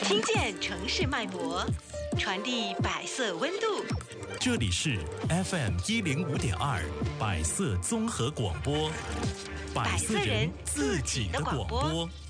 听见城市脉搏，传递百色温度。 这里是 FM105.2百色综合广播，百色人自己的广播。